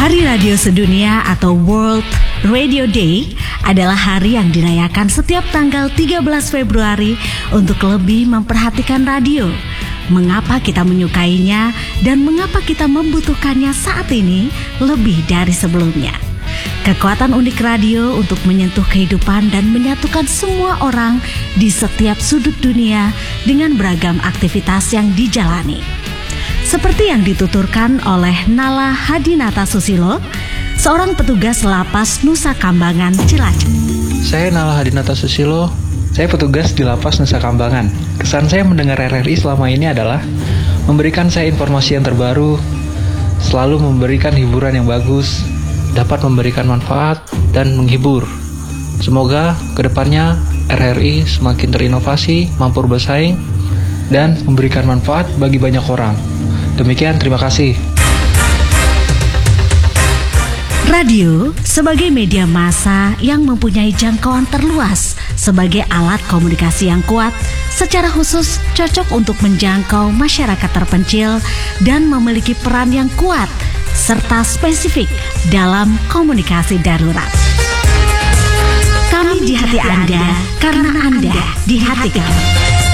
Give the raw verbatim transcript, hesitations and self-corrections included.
Hari Radio Sedunia atau World Radio Day adalah hari yang dirayakan setiap tanggal tiga belas Februari untuk lebih memperhatikan radio. Mengapa kita menyukainya dan mengapa kita membutuhkannya saat ini lebih dari sebelumnya. Kekuatan unik radio untuk menyentuh kehidupan dan menyatukan semua orang di setiap sudut dunia dengan beragam aktivitas yang dijalani. Seperti yang dituturkan oleh Nala Hadinata Susilo, seorang petugas lapas Nusa Kambangan, Cilacap. Saya Nala Hadinata Susilo, saya petugas di lapas Nusa Kambangan. Kesan saya mendengar R R I selama ini adalah memberikan saya informasi yang terbaru, selalu memberikan hiburan yang bagus, dapat memberikan manfaat dan menghibur. Semoga kedepannya R R I semakin terinovasi, mampu bersaing, dan memberikan manfaat bagi banyak orang. Demikian, terima kasih. Radio sebagai media massa yang mempunyai jangkauan terluas sebagai alat komunikasi yang kuat, secara khusus cocok untuk menjangkau masyarakat terpencil dan memiliki peran yang kuat serta spesifik dalam komunikasi darurat. Kami di hati Anda karena Anda di hati kami.